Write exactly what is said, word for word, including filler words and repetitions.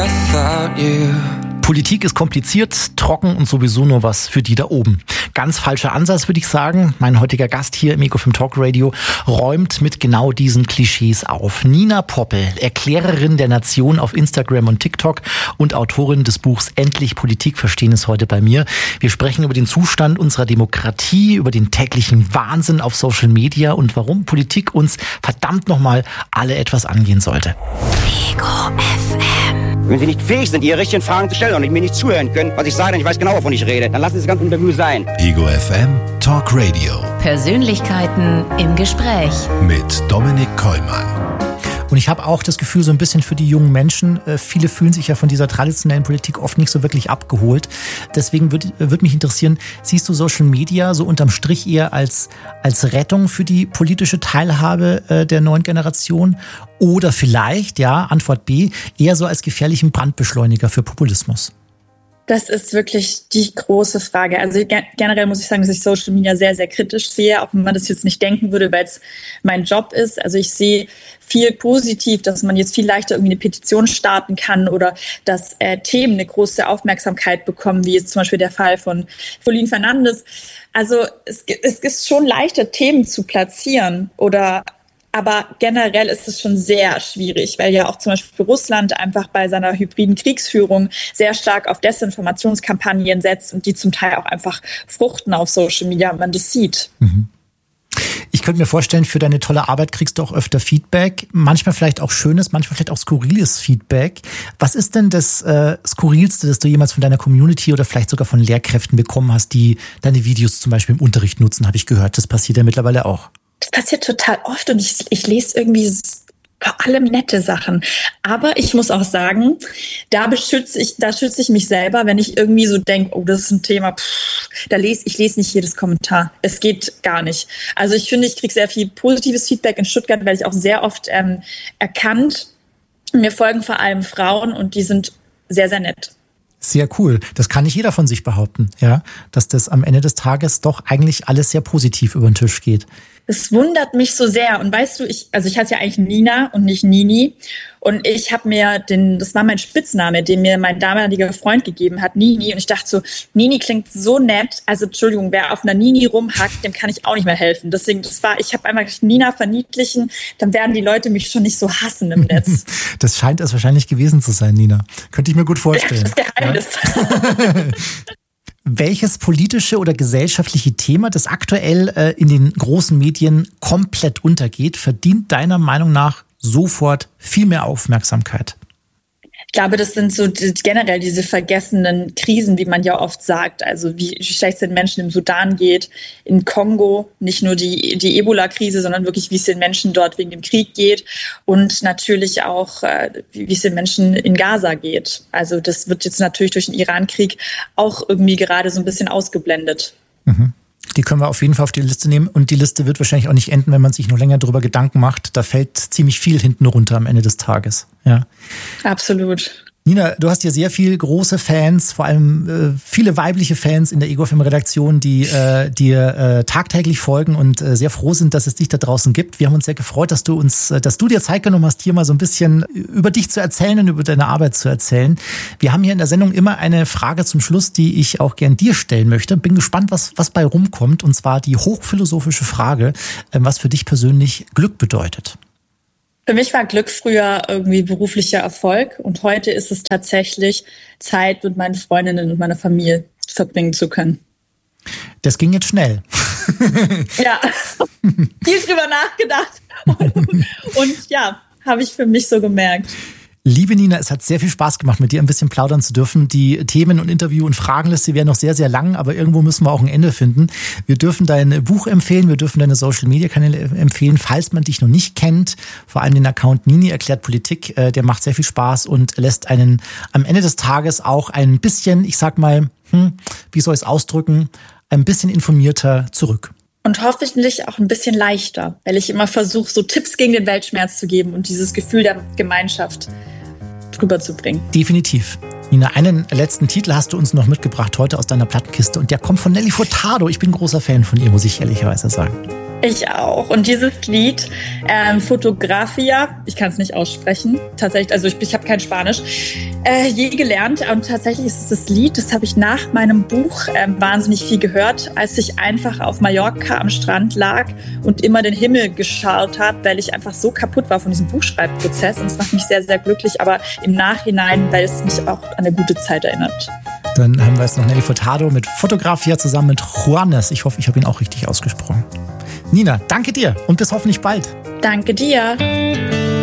without you. Politik ist kompliziert, trocken und sowieso nur was für die da oben. Ganz falscher Ansatz, würde ich sagen. Mein heutiger Gast hier im Ego F M Talk Radio räumt mit genau diesen Klischees auf. Nina Poppel, Erklärerin der Nation auf Instagram und TikTok und Autorin des Buchs Endlich Politik verstehen, ist heute bei mir. Wir sprechen über den Zustand unserer Demokratie, über den täglichen Wahnsinn auf Social Media und warum Politik uns verdammt nochmal alle etwas angehen sollte. Ego F M. Wenn Sie nicht fähig sind, Ihre richtigen Fragen zu stellen und mir nicht zuhören können, was ich sage, denn ich weiß genau, wovon ich rede, dann lassen Sie das ganze Interview sein. Ego F M Talk Radio. Persönlichkeiten im Gespräch. Mit Dominik Kollmann. Und ich habe auch das Gefühl, so ein bisschen für die jungen Menschen, äh, viele fühlen sich ja von dieser traditionellen Politik oft nicht so wirklich abgeholt. Deswegen würde würd mich interessieren, siehst du Social Media so unterm Strich eher als, als Rettung für die politische Teilhabe äh, der neuen Generation oder vielleicht, ja, Antwort B, eher so als gefährlichen Brandbeschleuniger für Populismus? Das ist wirklich die große Frage. Also generell muss ich sagen, dass ich Social Media sehr, sehr kritisch sehe, auch wenn man das jetzt nicht denken würde, weil es mein Job ist. Also ich sehe viel positiv, dass man jetzt viel leichter irgendwie eine Petition starten kann oder dass äh, Themen eine große Aufmerksamkeit bekommen, wie jetzt zum Beispiel der Fall von Pauline Fernandes. Also es, es ist schon leichter, Themen zu platzieren oder aber generell ist es schon sehr schwierig, weil ja auch zum Beispiel Russland einfach bei seiner hybriden Kriegsführung sehr stark auf Desinformationskampagnen setzt und die zum Teil auch einfach fruchten auf Social Media und man das sieht. Mhm. Ich könnte mir vorstellen, für deine tolle Arbeit kriegst du auch öfter Feedback, manchmal vielleicht auch schönes, manchmal vielleicht auch skurriles Feedback. Was ist denn das äh, Skurrilste, das du jemals von deiner Community oder vielleicht sogar von Lehrkräften bekommen hast, die deine Videos zum Beispiel im Unterricht nutzen, habe ich gehört. Das passiert ja mittlerweile auch. Das passiert total oft und ich, ich lese irgendwie vor allem nette Sachen. Aber ich muss auch sagen, da beschütze ich, da schütze ich mich selber, wenn ich irgendwie so denke, oh, das ist ein Thema, pff, da lese ich lese nicht jedes Kommentar. Es geht gar nicht. Also ich finde, ich kriege sehr viel positives Feedback in Stuttgart, werde ich auch sehr oft ähm, erkannt. Mir folgen vor allem Frauen und die sind sehr, sehr nett. Sehr cool. Das kann nicht jeder von sich behaupten, ja, dass das am Ende des Tages doch eigentlich alles sehr positiv über den Tisch geht. Es wundert mich so sehr. Und weißt du, ich, also ich heiße ja eigentlich Nina und nicht Nini. Und ich habe mir den, das war mein Spitzname, den mir mein damaliger Freund gegeben hat, Nini. Und ich dachte so, Nini klingt so nett. Also Entschuldigung, wer auf einer Nini rumhackt, dem kann ich auch nicht mehr helfen. Deswegen, das war, ich habe einmal Nina verniedlichen, dann werden die Leute mich schon nicht so hassen im Netz. Das scheint es wahrscheinlich gewesen zu sein, Nina. Könnte ich mir gut vorstellen. Das Geheimnis. Ja? Welches politische oder gesellschaftliche Thema, das aktuell äh, in den großen Medien komplett untergeht, verdient deiner Meinung nach sofort viel mehr Aufmerksamkeit? Ich glaube, das sind so die, generell diese vergessenen Krisen, wie man ja oft sagt. Also wie schlecht es den Menschen im Sudan geht, in Kongo, nicht nur die, die Ebola-Krise, sondern wirklich, wie es den Menschen dort wegen dem Krieg geht und natürlich auch, äh, wie es den Menschen in Gaza geht. Also das wird jetzt natürlich durch den Iran-Krieg auch irgendwie gerade so ein bisschen ausgeblendet. Mhm. Die können wir auf jeden Fall auf die Liste nehmen und die Liste wird wahrscheinlich auch nicht enden, wenn man sich nur länger darüber Gedanken macht. Da fällt ziemlich viel hinten runter am Ende des Tages. Ja. Absolut. Nina, du hast ja sehr viele große Fans, vor allem äh, viele weibliche Fans in der Ego F M-Redaktion, die äh, dir äh, tagtäglich folgen und äh, sehr froh sind, dass es dich da draußen gibt. Wir haben uns sehr gefreut, dass du uns, äh, dass du dir Zeit genommen hast, hier mal so ein bisschen über dich zu erzählen und über deine Arbeit zu erzählen. Wir haben hier in der Sendung immer eine Frage zum Schluss, die ich auch gern dir stellen möchte. Bin gespannt, was was bei rumkommt, und zwar die hochphilosophische Frage, äh, was für dich persönlich Glück bedeutet. Für mich war Glück früher irgendwie beruflicher Erfolg und heute ist es tatsächlich Zeit mit meinen Freundinnen und meiner Familie verbringen zu können. Das ging jetzt schnell. Ja, viel drüber nachgedacht und, und ja, habe ich für mich so gemerkt. Liebe Nina, es hat sehr viel Spaß gemacht, mit dir ein bisschen plaudern zu dürfen. Die Themen- und Interview- und Fragenliste wäre noch sehr, sehr lang, aber irgendwo müssen wir auch ein Ende finden. Wir dürfen dein Buch empfehlen, wir dürfen deine Social-Media-Kanäle empfehlen, falls man dich noch nicht kennt. Vor allem den Account Nini erklärt Politik, der macht sehr viel Spaß und lässt einen am Ende des Tages auch ein bisschen, ich sag mal, hm, wie soll ich es ausdrücken, ein bisschen informierter zurück. Und hoffentlich auch ein bisschen leichter, weil ich immer versuche, so Tipps gegen den Weltschmerz zu geben und dieses Gefühl der Gemeinschaft rüberzubringen. Definitiv. Nina, einen letzten Titel hast du uns noch mitgebracht heute aus deiner Plattenkiste und der kommt von Nelly Furtado. Ich bin ein großer Fan von ihr, muss ich ehrlicherweise sagen. Ich auch. Und dieses Lied, ähm, Fotografia, ich kann es nicht aussprechen, tatsächlich, also ich, ich habe kein Spanisch, äh, je gelernt. Und tatsächlich ist es das Lied, das habe ich nach meinem Buch ähm, wahnsinnig viel gehört, als ich einfach auf Mallorca am Strand lag und immer den Himmel geschaut habe, weil ich einfach so kaputt war von diesem Buchschreibprozess. Und es macht mich sehr, sehr glücklich, aber im Nachhinein, weil es mich auch an eine gute Zeit erinnert. Dann haben wir jetzt noch Nelly Furtado mit Fotografia zusammen mit Juanes. Ich hoffe, ich habe ihn auch richtig ausgesprochen. Nina, danke dir und bis hoffentlich bald. Danke dir.